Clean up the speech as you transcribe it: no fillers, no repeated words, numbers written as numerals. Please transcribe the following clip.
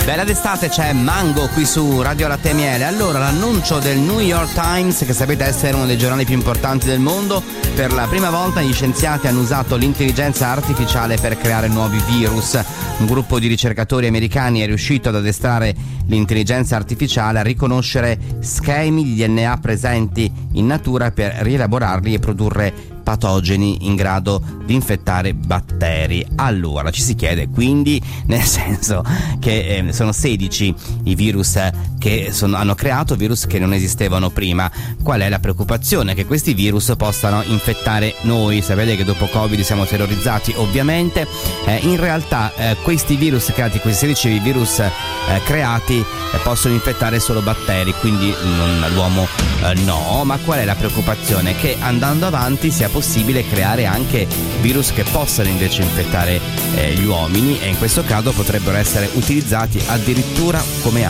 Bella d'estate, c'è Mango qui su Radio Latte e Miele. Allora, l'annuncio del New York Times, che sapete essere uno dei giornali più importanti del mondo, per la prima volta gli scienziati hanno usato l'intelligenza artificiale per creare nuovi virus. Un gruppo di ricercatori americani è riuscito ad addestrare l'intelligenza artificiale a riconoscere schemi di DNA presenti in natura per rielaborarli e produrre patogeni in grado di infettare batteri. Allora ci si chiede quindi, nel senso che sono 16 i virus che hanno creato virus che non esistevano prima. Qual è la preoccupazione? Che questi virus possano infettare noi. Sapete che dopo Covid siamo terrorizzati, ovviamente. In realtà questi virus creati, questi 16 virus creati possono infettare solo batteri, quindi l'uomo no. Ma qual è la preoccupazione? Che andando avanti sia possibile creare anche virus che possano invece infettare gli uomini, e in questo caso potrebbero essere utilizzati addirittura come